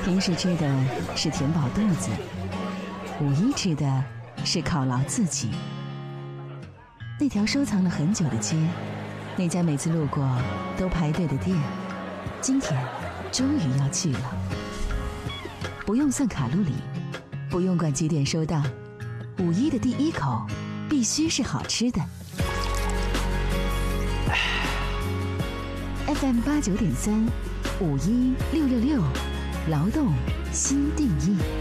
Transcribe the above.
平时吃的是填饱肚子，五一吃的是犒劳自己。那条收藏了很久的街，那家每次路过都排队的店，今天终于要去了。不用算卡路里，不用管几点收到，五一的第一口必须是好吃的。FM 89.3，516666，劳动新定义。